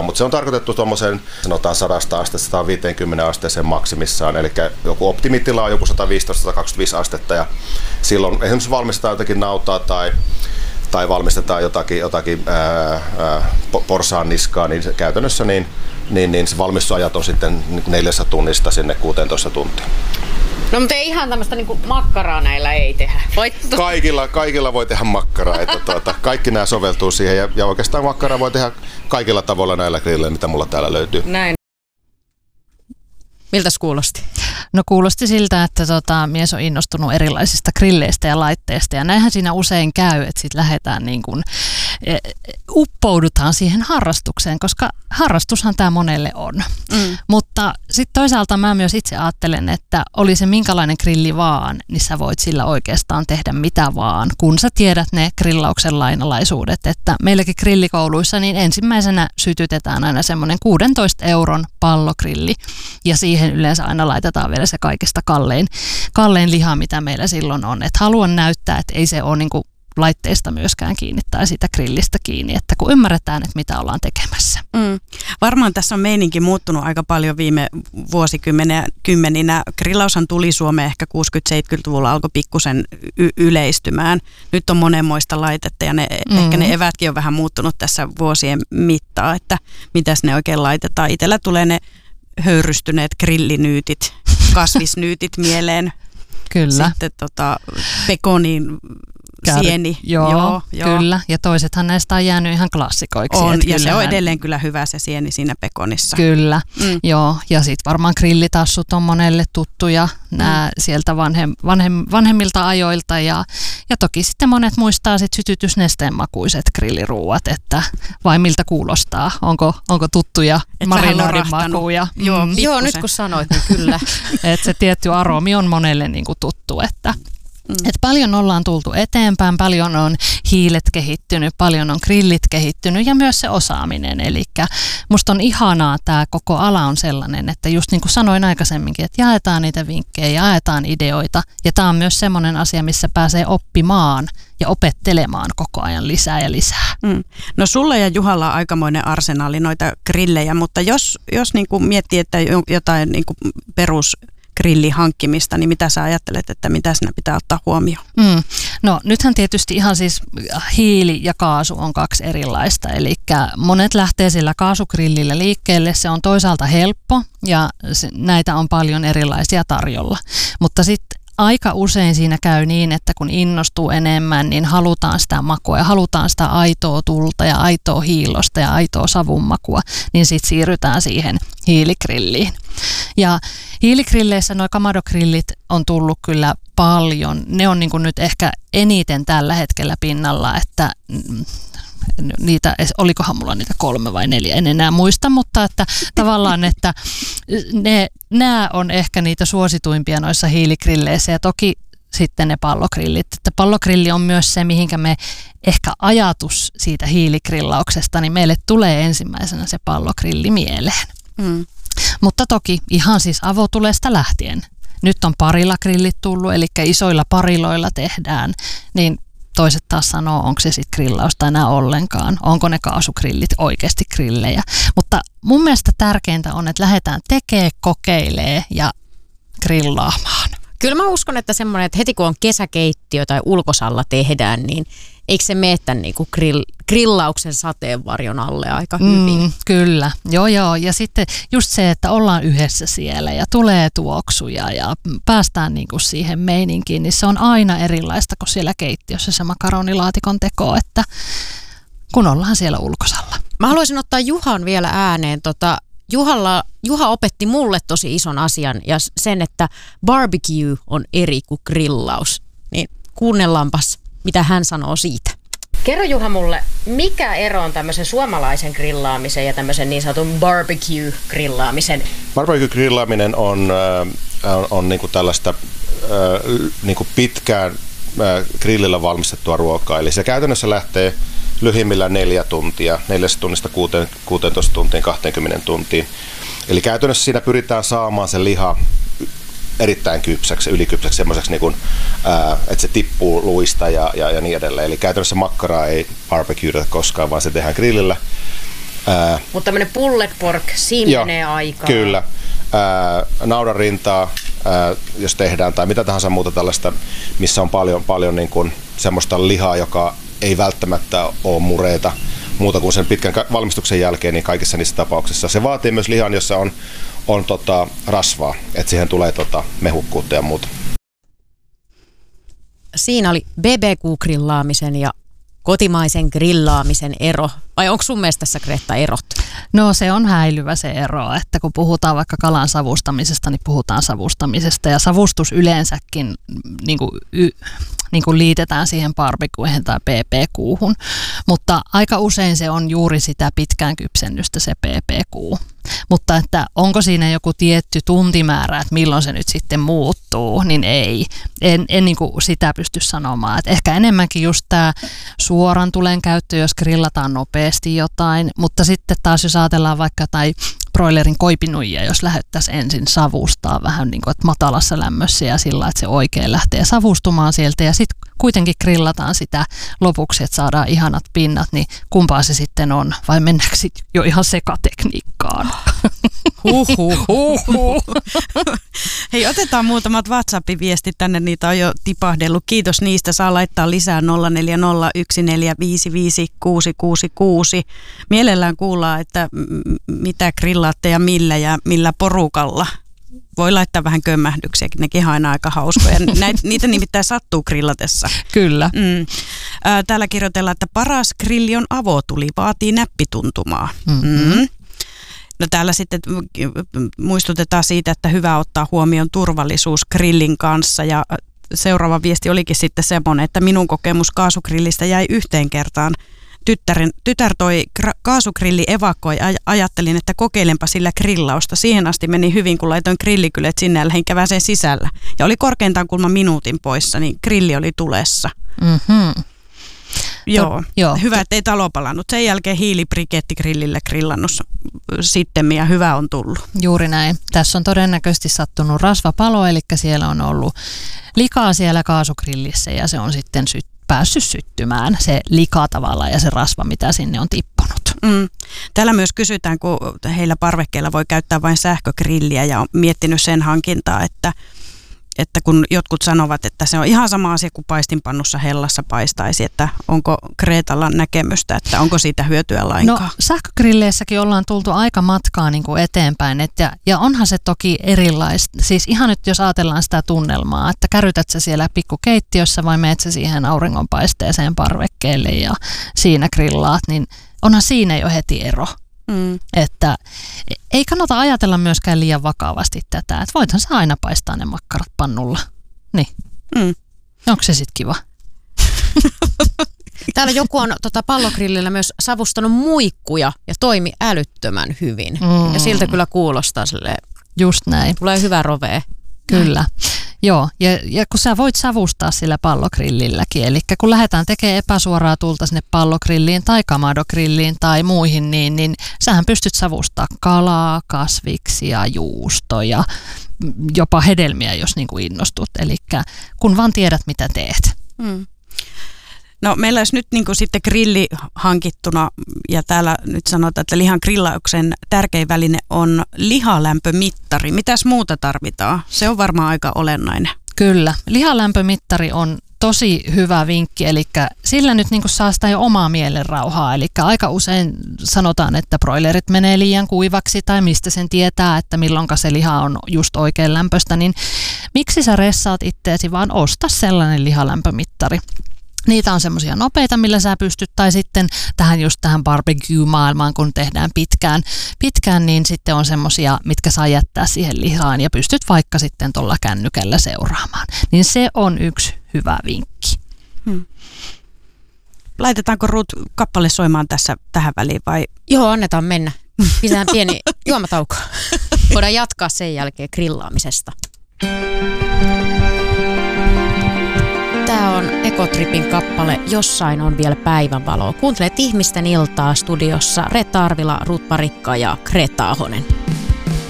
mutta se on tarkoitettu tuommoiseen, sanotaan 100 astetta 150 asteeseen maksimissaan, eli joku optimitila on joku 115-125 astetta, ja silloin esimerkiksi valmistetaan jotakin nautaa tai valmistetaan jotakin porsaan niskaa, niin käytännössä niin se valmistusajat on sitten 4 tunnista sinne 16 tuntiin. No mutta ei ihan tämmöistä niinku makkaraa näillä ei tehdä. Kaikilla voi tehdä makkaraa, että kaikki nämä soveltuu siihen ja oikeastaan makkaraa voi tehdä kaikilla tavoilla näillä grilleillä, mitä mulla täällä löytyy. Näin. Miltäs kuulosti? No kuulosti siltä, että mies on innostunut erilaisista grilleistä ja laitteista ja näinhän siinä usein käy, että sitten lähdetään niin kuin uppoudutaan siihen harrastukseen, koska harrastushan tämä monelle on. Mutta sitten toisaalta mä myös itse ajattelen, että oli se minkälainen grilli vaan, niin sä voit sillä oikeastaan tehdä mitä vaan, kun sä tiedät ne grillauksen lainalaisuudet. Että meilläkin grillikouluissa niin ensimmäisenä sytytetään aina semmoinen 16 € pallogrilli ja siihen yleensä aina laitetaan vielä se kaikista kallein liha, mitä meillä silloin on. Et haluan näyttää, että ei se ole niinku laitteista myöskään kiinni tai siitä grillistä kiinni, että kun ymmärretään, että mitä ollaan tekemässä. Varmaan tässä on meininki muuttunut aika paljon viime vuosikymmeninä. Grillaushan tuli Suomeen ehkä 60-70-luvulla, alkoi pikkusen yleistymään. Nyt on monenmoista laitetta ja ehkä ne evätkin on vähän muuttunut tässä vuosien mittaan, että mitäs ne oikein laitetaan. Itsellä tulee ne höyrystyneet grillinyytit, kasvisnyytit mieleen. Kyllä. Sitten pekonin sieni. Joo, kyllä. Ja toisethan näistä on jäänyt ihan klassikoiksi. On, ja se on edelleen kyllä hyvä se sieni siinä pekonissa. Kyllä, joo. Ja sitten varmaan grillitassut on monelle tuttuja nämä sieltä vanhemmilta ajoilta. Ja toki sitten monet muistaa sit sytytysnesteen makuiset grilliruuat, että vai miltä kuulostaa. Onko tuttuja marinoidin makuja? Joo, nyt kun sanoit, niin kyllä. Että se tietty aromi on monelle niinku tuttu, että paljon ollaan tultu eteenpäin, paljon on hiilet kehittynyt, paljon on grillit kehittynyt ja myös se osaaminen. Eli musta on ihanaa, tämä koko ala on sellainen, että just niin kuin sanoin aikaisemminkin, että jaetaan niitä vinkkejä, jaetaan ideoita ja tämä on myös semmoinen asia, missä pääsee oppimaan ja opettelemaan koko ajan lisää ja lisää. No sulla ja Juhalla on aikamoinen arsenaali noita grillejä, mutta jos niin kuin miettii, että jotain niin kuin grillin hankkimista, niin mitä sä ajattelet, että mitä siinä pitää ottaa huomioon? No nythän tietysti ihan siis hiili ja kaasu on 2 erilaista, eli monet lähtee sillä kaasugrillillä liikkeelle, se on toisaalta helppo ja näitä on paljon erilaisia tarjolla, mutta sitten aika usein siinä käy niin, että kun innostuu enemmän, niin halutaan sitä makua ja halutaan sitä aitoa tulta ja aitoa hiilosta ja aitoa savunmakua, niin sitten siirrytään siihen hiiligrilliin. Ja hiiligrilleissä nuo Kamado-grillit on tullut kyllä paljon. Ne on niin kuin nyt ehkä eniten tällä hetkellä pinnalla, että niitä, olikohan mulla niitä 3 vai 4, en enää muista, mutta että tavallaan, että nämä on ehkä niitä suosituimpia noissa hiiligrilleissä ja toki sitten ne pallogrillit. Että pallogrilli on myös se, mihinkä me ehkä ajatus siitä hiiligrillauksesta, niin meille tulee ensimmäisenä se pallogrilli mieleen. Mutta toki ihan siis avotulesta lähtien. Nyt on parilla-grillit tullut, eli isoilla pariloilla tehdään, niin toiset taas sanoo, onko se sitten grillausta enää ollenkaan, onko ne kaasugrillit oikeasti grillejä. Mutta mun mielestä tärkeintä on, että lähdetään tekemään, kokeilemaan ja grillaamaan. Kyllä mä uskon, että semmoinen, että heti kun on kesäkeittiö tai ulkosalla tehdään, niin eikö se mene tämän niinku grillauksen sateenvarjon alle aika hyvin? Kyllä, joo. Ja sitten just se, että ollaan yhdessä siellä ja tulee tuoksuja ja päästään niinku siihen meininkiin, niin se on aina erilaista kuin siellä keittiössä se makaronilaatikon teko, että kun ollaan siellä ulkosalla. Mä haluaisin ottaa Juhan vielä ääneen. Juha opetti mulle tosi ison asian ja sen, että barbecue on eri kuin grillaus. Niin kuunnellaanpas, mitä hän sanoo siitä. Kerro Juha mulle, mikä ero on tämmöisen suomalaisen grillaamisen ja tämmöisen niin sanotun barbecue-grillaamisen? Barbecue-grillaaminen on niinku tällaista niinku pitkään grillillä valmistettua ruokaa. Eli se käytännössä lähtee lyhimmillään 4 tuntia, 4 tunnista 16 tuntiin, 20 tuntiin. Eli käytännössä siinä pyritään saamaan se liha erittäin kypsäksi, ylikypsäksi, semmoiseksi, niin että se tippuu luista ja niin edelleen. Eli käytännössä makkaraa ei barbecueta koskaan, vaan se tehdään grillillä. Mutta tämmöinen pulled pork, siinä menee aikaa. Kyllä. Naudanrintaa, jos tehdään, tai mitä tahansa muuta tällaista, missä on paljon niin kuin semmoista lihaa, joka ei välttämättä ole mureita muuta kuin sen pitkän valmistuksen jälkeen, niin kaikissa niissä tapauksissa. Se vaatii myös lihan, jossa on rasvaa, että siihen tulee mehukkuutta ja muuta. Siinä oli BBQ-grillaamisen ja kotimaisen grillaamisen ero. Vai onko sun mielestä tässä, Greta, erot? No se on häilyvä se ero, että kun puhutaan vaikka kalan savustamisesta, niin puhutaan savustamisesta ja savustus yleensäkin niin kuin liitetään siihen barbecuehen tai BBQ:hun, mutta aika usein se on juuri sitä pitkään kypsennystä se BBQ. Mutta että onko siinä joku tietty tuntimäärä, että milloin se nyt sitten muuttuu, niin ei. En niin kuin sitä pysty sanomaan. Et ehkä enemmänkin just tämä suoran tulen käyttö, jos grillataan nopeasti jotain, mutta sitten taas jos ajatellaan vaikka jotain broilerin koipinuijia, jos lähdettäisiin ensin savustaa vähän niin kuin, että matalassa lämmössä ja sillä, että se oikein lähtee savustumaan sieltä ja sitten kuitenkin grillataan sitä lopuksi, että saadaan ihanat pinnat, niin kumpaa se sitten on vai mennäänkö sitten jo ihan sekatekniikkaan? Hei, otetaan muutamat WhatsApp-viestit tänne, niitä on jo tipahdellut. Kiitos niistä, saa laittaa lisää 0401455666. Mielellään kuullaan, että mitä grillaatte ja millä porukalla. Voi laittaa vähän kömmähdyksiäkin, nekin on aina aika hauskoja. Niitä nimittäin sattuu grillatessa. Kyllä. Täällä kirjoitellaan, että paras grilli on avotuli, vaatii näppituntumaa. No täällä sitten muistutetaan siitä, että hyvä ottaa huomioon turvallisuus grillin kanssa ja seuraava viesti olikin sitten semmoinen, että minun kokemus kaasugrillistä jäi yhteen kertaan. Tytär toi kaasugrilli evakoi, ajattelin, että kokeilenpa sillä grillausta. Siihen asti meni hyvin, kun laitoin grillikyljet sinne ja lähdin käväseen sisällä. Ja oli korkeintaan kulma minuutin poissa, niin grilli oli tulessa. Mm-hmm. Joo. Hyvä, ettei talo palannut. Sen jälkeen hiilibrikettigrillillä grillannut sittemmin ja hyvä on tullut. Juuri näin. Tässä on todennäköisesti sattunut rasvapalo, eli siellä on ollut likaa siellä kaasugrillissä ja se on sitten päässyt syttymään, se lika tavallaan ja se rasva, mitä sinne on tippunut. Täällä myös kysytään, kun heillä parvekkeilla voi käyttää vain sähkögrilliä ja on miettinyt sen hankintaa, että kun jotkut sanovat, että se on ihan sama asia kuin paistinpannussa hellassa paistaisi, että onko Gretalla näkemystä, että onko siitä hyötyä lainkaan? No sähkögrilleissäkin ollaan tultu aika matkaa niin kuin eteenpäin, ja onhan se toki erilaista. Siis ihan nyt jos ajatellaan sitä tunnelmaa, että kärytät sä siellä pikkukeittiössä vai meet sä siihen auringonpaisteeseen parvekkeelle ja siinä grillaat, niin onhan siinä jo heti ero. Että ei kannata ajatella myöskään liian vakavasti tätä, että voithan sä aina paistaa ne makkarat pannulla. Niin. Onko se sitten kiva? Täällä joku on pallogrillillä myös savustanut muikkuja ja toimi älyttömän hyvin. Ja siltä kyllä kuulostaa silleen. Just näin. Tulee hyvä rovee. Kyllä. Joo, ja kun sä voit savustaa sillä pallogrillilläkin, eli kun lähdetään tekemään epäsuoraa tulta sinne pallogrilliin tai kamadogrilliin tai muihin, niin sähän pystyt savustamaan kalaa, kasviksia, juustoja, jopa hedelmiä, jos niin kuin innostut. Eli kun vaan tiedät, mitä teet. No meillä olisi nyt niin kuin sitten grilli hankittuna ja täällä nyt sanotaan, että lihan grillauksen tärkein väline on lihalämpömittari. Mitäs muuta tarvitaan? Se on varmaan aika olennainen. Kyllä. Lihalämpömittari on tosi hyvä vinkki, eli sillä nyt niin kuin saa sitä jo omaa mielenrauhaa. Eli aika usein sanotaan, että broilerit menee liian kuivaksi tai mistä sen tietää, että milloinka se liha on just oikein lämpöistä, niin miksi sä ressaat itteesi, vaan osta sellainen lihalämpömittari. Niitä on semmoisia nopeita, millä sä pystyt, tai sitten tähän barbecue-maailmaan, kun tehdään pitkään, niin sitten on semmoisia, mitkä saa jättää siihen lihaan ja pystyt vaikka sitten tuolla kännykällä seuraamaan. Niin se on yksi hyvä vinkki. Laitetaanko Ruth kappale soimaan tähän väliin vai? Joo, annetaan mennä. Pistetään pieni juomatauko. Voidaan jatkaa sen jälkeen grillaamisesta. Tämä on Ekotripin kappale Jossain on vielä päivänvaloa. Kuuntelet Ihmisten iltaa studiossa Reetta Arvila, Ruth Parikka ja Greta Ahonen.